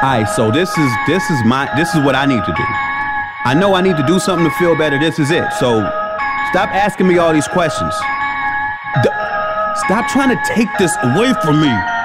right, so this is what I need to do. I know I need to do something to feel better. This is it. So stop asking me all these questions. Stop trying to take this away from me.